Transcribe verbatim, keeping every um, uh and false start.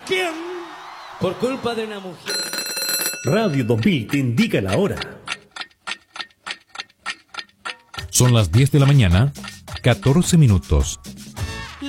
quién? Por culpa de una mujer. Radio dos mil te indica la hora. Son las diez de la mañana, catorce minutos.